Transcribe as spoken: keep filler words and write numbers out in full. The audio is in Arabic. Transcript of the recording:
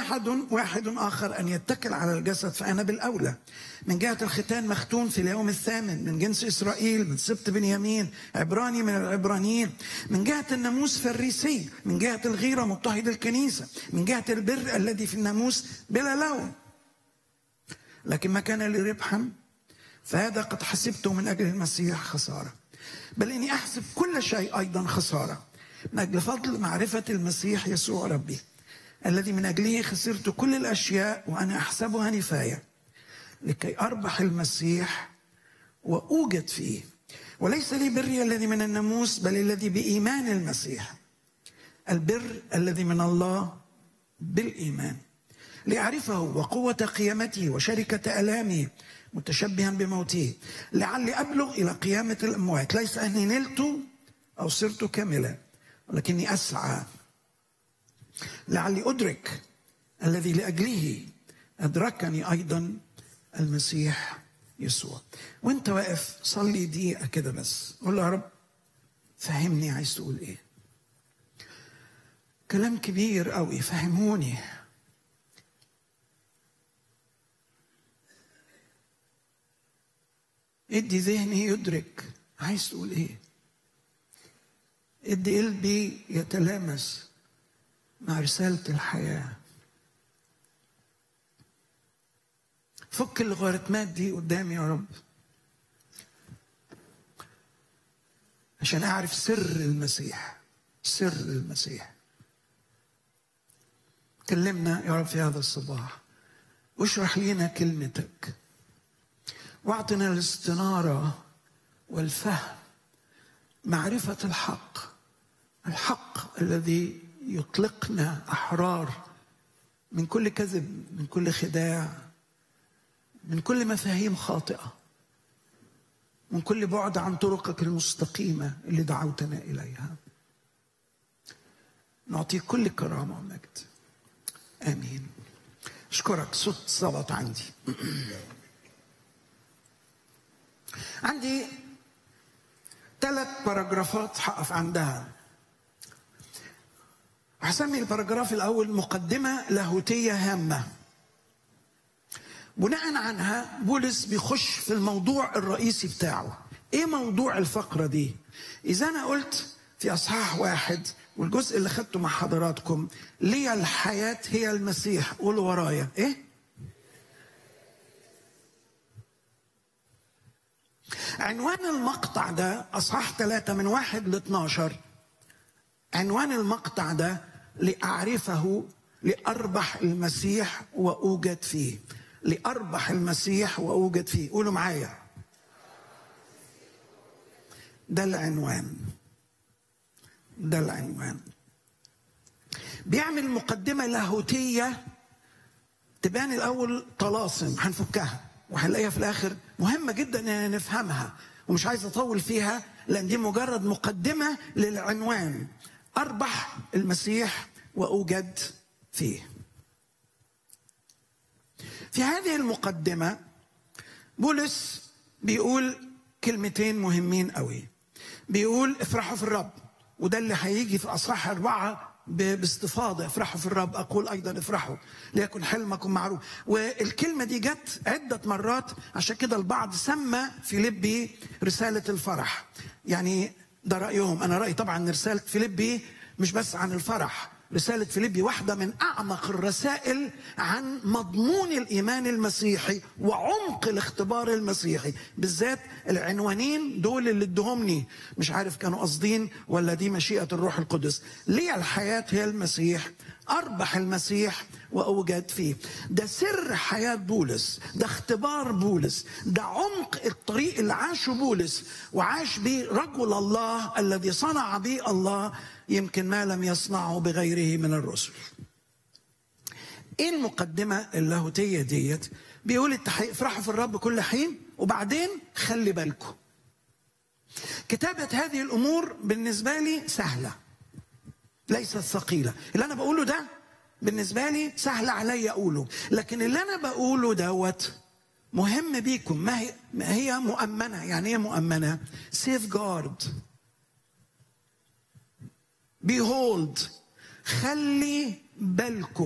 أحد واحد آخر أن يتكل على الجسد فأنا بالأولى. من جهة الختان مختون في اليوم الثامن، من جنس إسرائيل، من سبط بنيامين، عبراني من العبرانيين. من جهة الناموس فريسي، من جهة الغيرة مضطهد الكنيسة، من جهة البر الذي في الناموس بلا لوم. لكن ما كان لي ربحا فهذا قد حسبته من أجل المسيح خسارة، بل إني أحسب كل شيء أيضا خسارة من أجل فضل معرفة المسيح يسوع ربي، الذي من أجله خسرت كل الأشياء وأنا أحسبها نفاية، لكي أربح المسيح وأوجد فيه. وليس لي بري الذي من الناموس، بل الذي بإيمان المسيح، البر الذي من الله بالإيمان، لأعرفه وقوة قيامته وشركة آلامه متشبها بموته، لعلي أبلغ إلى قيامة الأموات. ليس أني نلت أو صرت كاملا، ولكني أسعى لعلي أدرك الذي لأجله أدركني أيضا المسيح يسوع. وانت واقف صلي دقيقة كده بس، قول له يا رب فهمني عايز تقول ايه. كلام كبير قوي، فهموني. ادي ذهني يدرك عايز تقول ايه، ادي قلبي يتلامس مع رسالة الحياة. فك الغارتمات دي قدامي يا رب عشان أعرف سر المسيح، سر المسيح. كلمنا يا رب في هذا الصباح، واشرح لنا كلمتك، واعطنا الاستنارة والفهم، معرفة الحق، الحق الذي يطلقنا أحرار من كل كذب، من كل خداع، من كل مفاهيم خاطئة، من كل بعد عن طرقك المستقيمة اللي دعوتنا إليها. نعطيك كل كرامة ومجد. آمين. أشكرك. صوت صوت عندي. عندي ثلاث باراجرافات هقف عندها. هسمي الباراجراف الأول مقدمة لاهوتية هامة. بناء عنها بولس بيخش في الموضوع الرئيسي بتاعه. ايه موضوع الفقرة دي؟ إذا أنا قلت في أصحاح واحد والجزء اللي خدته مع حضراتكم، لي الحياة هي المسيح، قولوا ورايا ايه؟ عنوان المقطع ده أصحاح ثلاثة من واحد لاثناشر. عنوان المقطع ده لأعرفه لأربح المسيح وأوجد فيه. لأربح المسيح وأوجد فيه. قولوا معايا، ده العنوان، ده العنوان. بيعمل مقدمة لاهوتية تبان الأول طلاسم هنفكها وهنلاقيها في الآخر مهمة جدا أن نفهمها، ومش عايز أطول فيها لأن دي مجرد مقدمة للعنوان. أربح المسيح وأوجد فيه. في هذه المقدمة بولس بيقول كلمتين مهمين قوي. بيقول افرحوا في الرب، وده اللي هيجي في أصحاح أربعة باستفاضة. افرحوا في الرب، أقول أيضا افرحوا ليكن حلمكم معروف. والكلمة دي جت عدة مرات، عشان كده البعض سمى فيليبي رسالة الفرح. يعني ده رأيهم، أنا رأيي طبعا رسالة فيليبي مش بس عن الفرح. رسالة فيليبي واحدة من أعمق الرسائل عن مضمون الإيمان المسيحي وعمق الاختبار المسيحي. بالذات العنوانين دول اللي ادهمني، مش عارف كانوا قصدين ولا دي مشيئة الروح القدس. ليه الحياة هي المسيح، أربح المسيح وأوجد فيه. ده سر حياة بولس، ده اختبار بولس، ده عمق الطريق اللي عاشه بولس وعاش به رجل الله الذي صنع به الله يمكن ما لم يصنعه بغيره من الرسل. ايه المقدمة اللاهوتية ديت؟ بيقول افرحوا في الرب كل حين، وبعدين خلي بالكم. كتابة هذه الأمور بالنسبة لي سهلة ليست ثقيلة. اللي أنا بقوله ده بالنسبة لي سهل علي أقوله، لكن اللي أنا بقوله دوت مهم بيكم. ما هي, ما هي مؤمنة. يعني ايه مؤمنة؟ safeguard. behold. خلي بالكم.